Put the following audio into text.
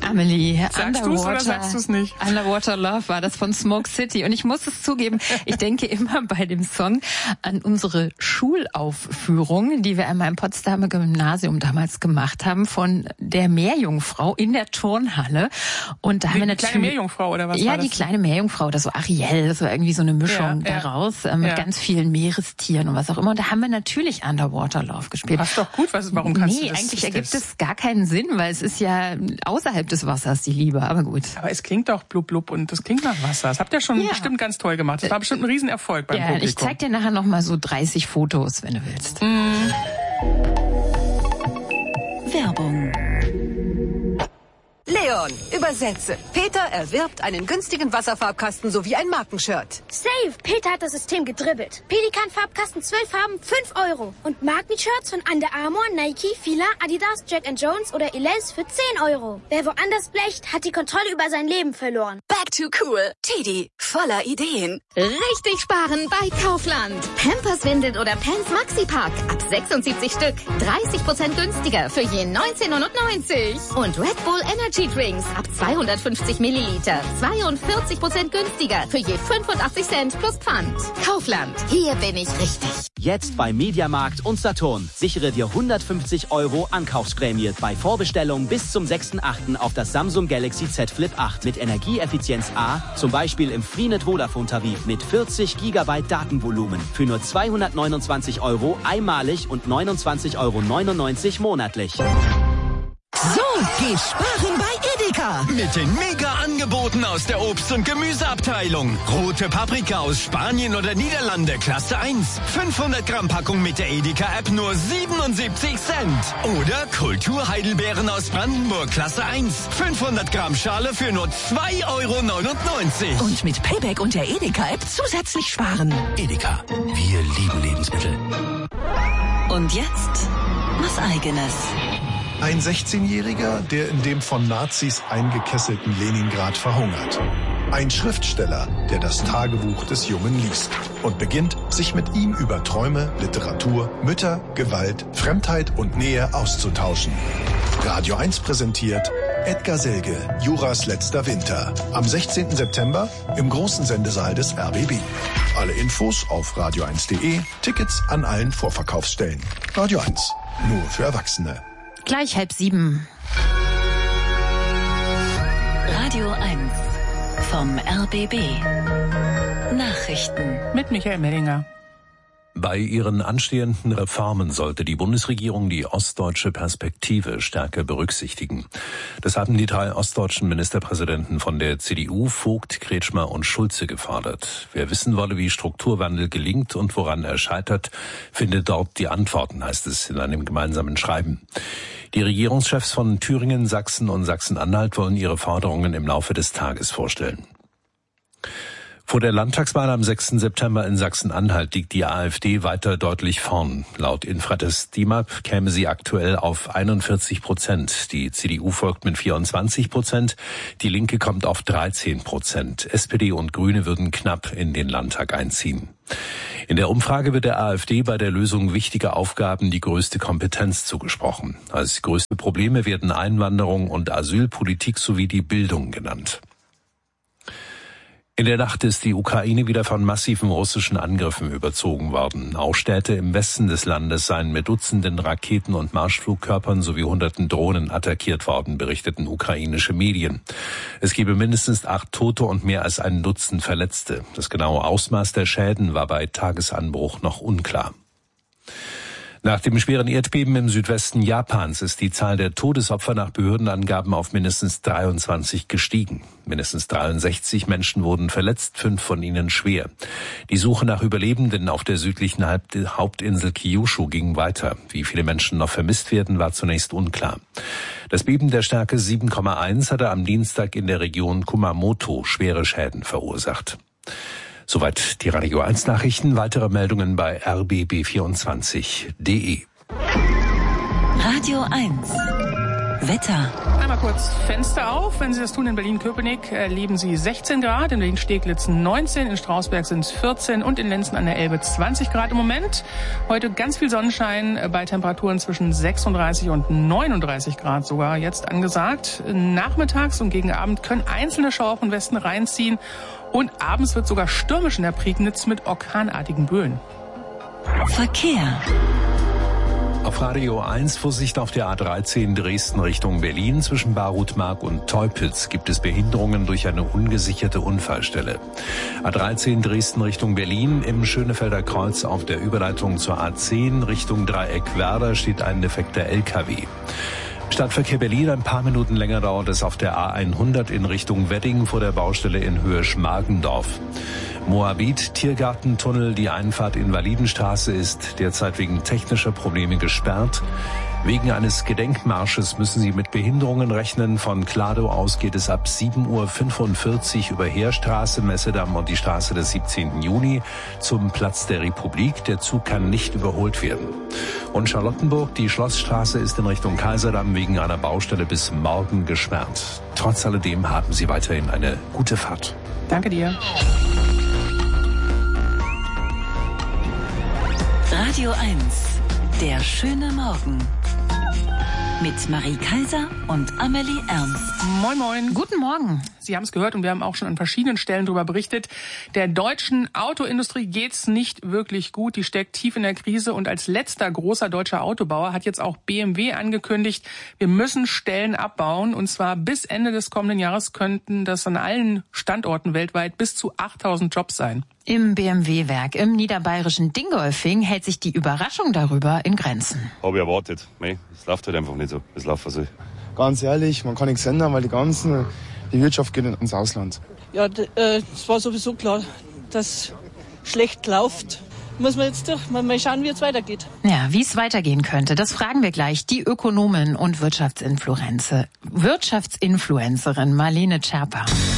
Amelie, sagst du es oder sagst du es nicht? Underwater Love war das von Smoke City. Und ich muss es zugeben, ich denke immer bei dem Song an unsere Schulaufführung, die wir einmal im Potsdamer Gymnasium damals gemacht haben, von der Meerjungfrau in der Turnhalle. Und da haben wir natürlich... Die kleine Meerjungfrau oder was war Ja, das? die kleine Meerjungfrau oder so Ariel, das war irgendwie so eine Mischung daraus, mit ganz vielen Meerestieren und was auch immer. Und da haben wir natürlich Underwater Love gespielt. Passt doch gut, warum kannst du das? Nee, eigentlich ergibt es gar keinen Sinn, weil es ist ja außerhalb des Wassers, die Liebe, aber gut. Aber es klingt doch blub blub und das klingt nach Wasser. Das habt ihr schon bestimmt ganz toll gemacht. Das war bestimmt ein Riesenerfolg beim Publikum. Ich zeig dir nachher noch mal so 30 Fotos, wenn du willst. Werbung. Leon, übersetze. Peter erwirbt einen günstigen Wasserfarbkasten sowie ein Markenshirt. Save! Peter hat das System gedribbelt. Pelikan-Farbkasten 12 Farben, 5 €. Und Markenshirts von Under Armour, Nike, Fila, Adidas, Jack & Jones oder Elize für 10 €. Wer woanders blecht, hat die Kontrolle über sein Leben verloren. Back to cool. Teddy, voller Ideen. Richtig sparen bei Kaufland. Pampers, Windeln oder Pants Maxi-Pack. Ab 76 Stück. 30% günstiger für je 19,99 €. Und Red Bull Energy Drinks ab 250 Milliliter. 42% günstiger für je 85 Cent plus Pfand. Kaufland. Hier bin ich richtig. Jetzt bei Mediamarkt und Saturn. Sichere dir 150 € Ankaufsprämie bei Vorbestellung bis zum 6.8. auf das Samsung Galaxy Z Flip 8 mit Energieeffizienz A, zum Beispiel im Freenet Vodafone Tarif mit 40 GB Datenvolumen für nur 229 € einmalig und 29,99 € monatlich. So geht sparen bei Edeka. Mit den Mega-Angeboten aus der Obst- und Gemüseabteilung. Rote Paprika aus Spanien oder Niederlande, Klasse 1. 500 Gramm Packung mit der Edeka-App nur 77 Cent. Oder Kulturheidelbeeren aus Brandenburg, Klasse 1. 500 Gramm Schale für nur 2,99 €. Und mit Payback und der Edeka-App zusätzlich sparen. Edeka, wir lieben Lebensmittel. Und jetzt was Eigenes. Ein 16-Jähriger, der in dem von Nazis eingekesselten Leningrad verhungert. Ein Schriftsteller, der das Tagebuch des Jungen liest und beginnt, sich mit ihm über Träume, Literatur, Mütter, Gewalt, Fremdheit und Nähe auszutauschen. Radio 1 präsentiert Edgar Selge, Juras letzter Winter. Am 16. September im großen Sendesaal des RBB. Alle Infos auf radio1.de, Tickets an allen Vorverkaufsstellen. Radio 1, nur für Erwachsene. Gleich 6:30. Radio 1 vom RBB. Nachrichten mit Michael Mellinger. Bei ihren anstehenden Reformen sollte die Bundesregierung die ostdeutsche Perspektive stärker berücksichtigen. Das haben die 3 ostdeutschen Ministerpräsidenten von der CDU, Vogt, Kretschmer und Schulze gefordert. Wer wissen wolle, wie Strukturwandel gelingt und woran er scheitert, findet dort die Antworten, heißt es in einem gemeinsamen Schreiben. Die Regierungschefs von Thüringen, Sachsen und Sachsen-Anhalt wollen ihre Forderungen im Laufe des Tages vorstellen. Vor der Landtagswahl am 6. September in Sachsen-Anhalt liegt die AfD weiter deutlich vorn. Laut Infratest DIMAP käme sie aktuell auf 41%. Die CDU folgt mit 24%. Die Linke kommt auf 13%. SPD und Grüne würden knapp in den Landtag einziehen. In der Umfrage wird der AfD bei der Lösung wichtiger Aufgaben die größte Kompetenz zugesprochen. Als größte Probleme werden Einwanderung und Asylpolitik sowie die Bildung genannt. In der Nacht ist die Ukraine wieder von massiven russischen Angriffen überzogen worden. Auch Städte im Westen des Landes seien mit Dutzenden Raketen und Marschflugkörpern sowie Hunderten Drohnen attackiert worden, berichteten ukrainische Medien. Es gebe mindestens 8 Tote und mehr als ein Dutzend Verletzte. Das genaue Ausmaß der Schäden war bei Tagesanbruch noch unklar. Nach dem schweren Erdbeben im Südwesten Japans ist die Zahl der Todesopfer nach Behördenangaben auf mindestens 23 gestiegen. Mindestens 63 Menschen wurden verletzt, 5 von ihnen schwer. Die Suche nach Überlebenden auf der südlichen Hauptinsel Kyushu ging weiter. Wie viele Menschen noch vermisst werden, war zunächst unklar. Das Beben der Stärke 7,1 hatte am Dienstag in der Region Kumamoto schwere Schäden verursacht. Soweit die Radio 1 Nachrichten. Weitere Meldungen bei rbb24.de. Radio 1 Wetter. Einmal kurz Fenster auf. Wenn Sie das tun in Berlin-Köpenick, erleben Sie 16 Grad, in Berlin-Steglitz 19, in Strausberg sind es 14 und in Lenzen an der Elbe 20 Grad im Moment. Heute ganz viel Sonnenschein bei Temperaturen zwischen 36 und 39 Grad sogar jetzt angesagt. Nachmittags und gegen Abend können einzelne Schauer von Westen reinziehen und abends wird sogar stürmisch in der Prignitz mit orkanartigen Böen. Verkehr. Auf Radio 1 Vorsicht auf der A13 Dresden Richtung Berlin. Zwischen Barutmark und Teupitz gibt es Behinderungen durch eine ungesicherte Unfallstelle. A13 Dresden Richtung Berlin im Schönefelder Kreuz auf der Überleitung zur A10 Richtung Dreieck Werder steht ein defekter LKW. Stadtverkehr Berlin, ein paar Minuten länger dauert es auf der A100 in Richtung Wedding vor der Baustelle in Höhe Schmargendorf. Moabit, Tiergartentunnel, die Einfahrt Invalidenstraße ist derzeit wegen technischer Probleme gesperrt. Wegen eines Gedenkmarsches müssen Sie mit Behinderungen rechnen. Von Kladow aus geht es ab 7:45 Uhr über Heerstraße, Messedamm und die Straße des 17. Juni zum Platz der Republik. Der Zug kann nicht überholt werden. Und Charlottenburg, die Schlossstraße ist in Richtung Kaiserdamm wegen einer Baustelle bis morgen gesperrt. Trotz alledem haben Sie weiterhin eine gute Fahrt. Danke dir. Radio 1, der schöne Morgen. Mit Marie Kaiser und Amelie Ernst. Moin, moin. Guten Morgen. Sie haben es gehört und wir haben auch schon an verschiedenen Stellen darüber berichtet. Der deutschen Autoindustrie geht's nicht wirklich gut. Die steckt tief in der Krise und als letzter großer deutscher Autobauer hat jetzt auch BMW angekündigt, wir müssen Stellen abbauen und zwar bis Ende des kommenden Jahres könnten das an allen Standorten weltweit bis zu 8.000 Jobs sein. Im BMW-Werk im niederbayerischen Dingolfing hält sich die Überraschung darüber in Grenzen. Habe ich erwartet. Es läuft halt einfach nicht so. Es läuft was. Ganz ehrlich, man kann nichts ändern, weil die Wirtschaft geht ins Ausland. Ja, es war sowieso klar, dass schlecht läuft. Muss man jetzt durch, mal schauen, wie es weitergeht. Ja, wie es weitergehen könnte, das fragen wir gleich die Ökonomin und Wirtschaftsinfluencerin Marlene Scherper.